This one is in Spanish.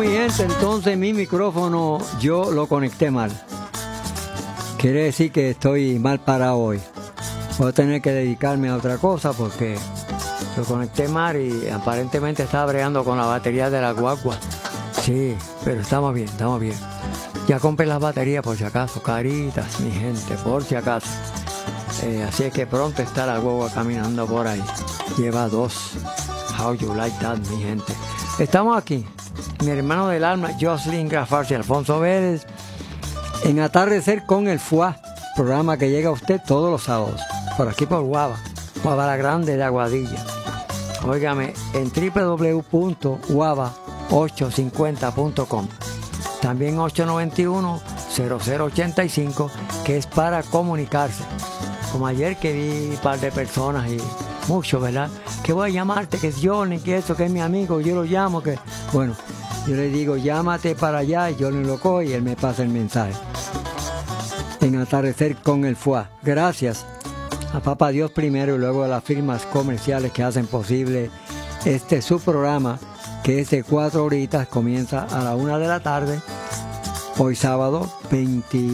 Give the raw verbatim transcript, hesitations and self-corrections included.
mi gente, entonces mi micrófono yo lo conecté mal. Quiere decir que estoy mal parado hoy. Voy a tener que dedicarme a otra cosa porque lo conecté mal y aparentemente estaba bregando con la batería de la guagua. Sí, pero estamos bien, estamos bien. Ya compré las baterías por si acaso, caritas, mi gente, por si acaso. Eh, así es que pronto está la guagua caminando por ahí. Lleva dos. How you like that, mi gente. Estamos aquí, mi hermano del alma, Jocelyn Grafarsi y Alfonso Vélez, en Atardecer con el F U A, programa que llega a usted todos los sábados, por aquí por Guava, Guava la Grande de Aguadilla. Óigame, en doble u doble u doble u punto guava ochocientos cincuenta punto com. También ocho nueve uno, cero cero ochenta y cinco, que es para comunicarse. Como ayer que vi un par de personas y muchos, ¿verdad? Que voy a llamarte, que es Johnny, que eso, que es mi amigo, yo lo llamo, que... Bueno, yo le digo, llámate para allá, y Johnny lo coge y él me pasa el mensaje. En Atardecer con el F U A. Gracias a Papá Dios primero y luego a las firmas comerciales que hacen posible este su programa, que es de cuatro horitas, comienza a la una de la tarde, hoy sábado veinte